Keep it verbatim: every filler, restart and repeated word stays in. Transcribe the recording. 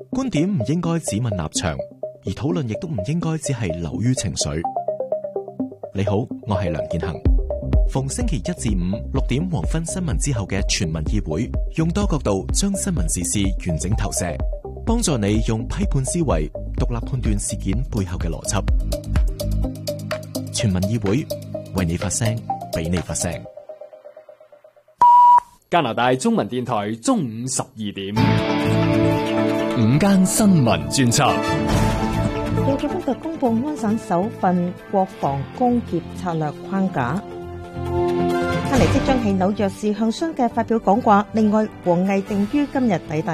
觀點唔應該只問立場，而討論亦都唔應該只係流於情緒。你好，我係梁建恒。逢星期一至五六點黃昏新聞之後嘅全民議會，用多角度將新聞時事完整投射，幫助你用批判思維獨立判斷事件背後嘅邏輯。全民議會，為你發聲，俾你發聲。 加拿大中文電台中午十二點， 午間新聞專輯。 政府今日公布安省首份國防工業策略框架。卡尼即將喺紐約市向商界發表講話。另外，王毅定於今日抵達